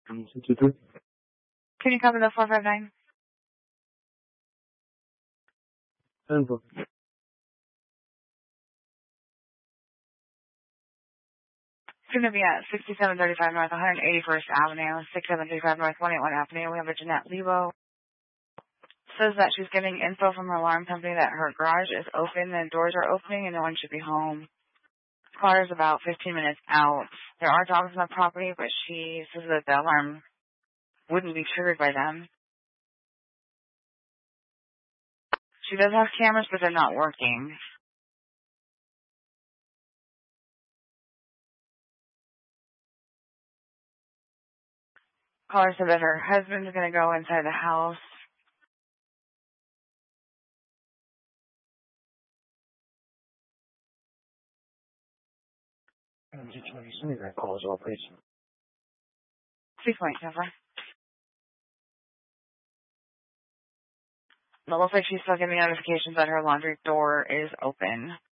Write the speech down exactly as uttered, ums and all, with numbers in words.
Um, two, two, three. Can you cover the four five nine? Info. It's going to be at sixty-seven thirty-five North one hundred eighty-first Avenue, sixty-seven thirty-five North one eighty-one Avenue. We have a Jeanette Lebo. Says that she's getting info from her alarm company that her garage is open, the doors are opening, and no one should be home. Car is about fifteen minutes out. There are dogs on the property, but she says that the alarm wouldn't be triggered by them. She does have cameras, but they're not working. Caller said that her husband's going to go inside the house. Um, two, twenty. Send me that call as well, please. Six points, Jennifer. It looks like she's still getting notifications that her laundry door is open.